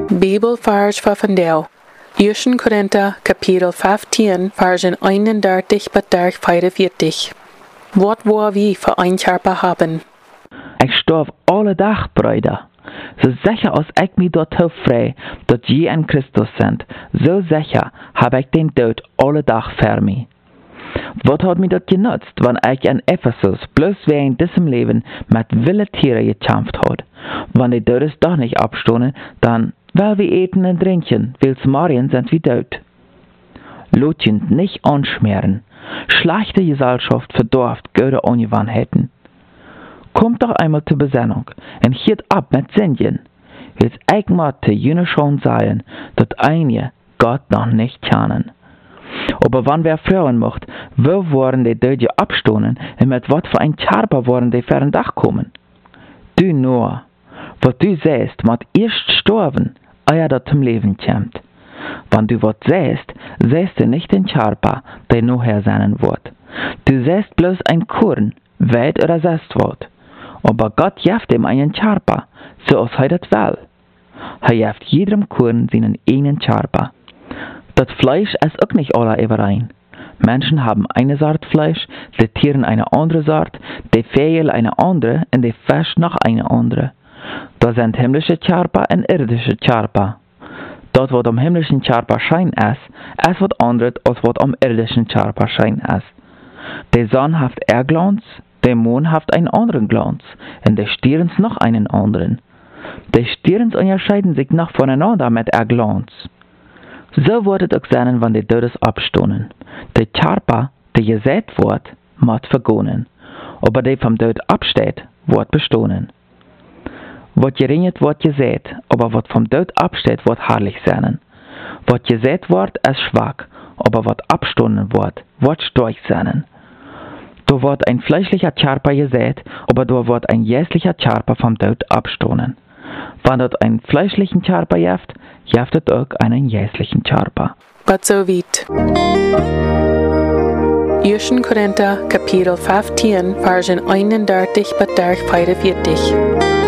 Bibelvers van vandaag. 1 Korinther kapitel 15 versen 31 bis 44. Wat wir wie für ein Körper haben. Ich sterf alle Dag, Brüder. So sicher als ich mich dort frei, dass je in Christus sind, so sicher habe ich den Tod alle Dag für mich. Was hat mir das genutzt, wenn ich in Ephesus bloß wegen diesem Leben mit wilden Tieren gekämpft hat? Wenn die Todes doch nicht abstoßen, dann, weil wir eten und trinken, will's morgen sind wir tot. Lotchen nicht anschmieren. Schlechte Gesellschaft verdorft gute Ungewohnheiten. Kommt doch einmal zur Besinnung und hielt ab mit Sündigen. Will's ich mal zu jene schon sagen, dass einige Gott noch nicht kennen. Aber wann wer fragen macht, wo wollen die Döde abstoßen und mit wat für ein Körper wollen die für ein Dach kommen? Du nur, was du siehst, muss erst sterben, ehe das zum Leben kommt. Wenn du was siehst du nicht den Körper, der nachher sein wird. Du siehst bloß ein Korn, weit oder sonst was. Aber Gott gibt ihm einen Körper, so als er das will. Er gibt jedem Korn seinen eigenen Körper. Das Fleisch ist auch nicht alle überein. Menschen haben eine Sort Fleisch, die Tiere eine andere Sort, die Vögel eine andere und die Fisch noch eine andere. Da sind himmlische Körper und irdische Körper. Dort, was am himmlischen Körper Schein ist was anderes, als was am irdischen Körper Schein ist. Die Sonne hat Glanz, der Mond hat einen anderen Glanz und die Sterne noch einen anderen. Die Sterne unterscheiden sich noch voneinander mit Glanz. So wird es auch sein, wenn die Todes abstoßen. Der Körper, der gesät wird, muss vergehen. Aber der vom Tod absteht, wird bestehen. Was geringet wird gesät, aber was vom Tod absteht, wird herrlich sein. Was gesät wird, ist schwach, aber was abstoßen wird stark sein. Da wird ein fleischlicher Körper gesät, aber da wird ein geistlicher Körper vom Tod abstoßen. Wenn dort einen fleischlichen Körper gibt es auch einen geistlichen Körper. Was so weit. 1 Korinther kapitel 15 versen 31 bis 44.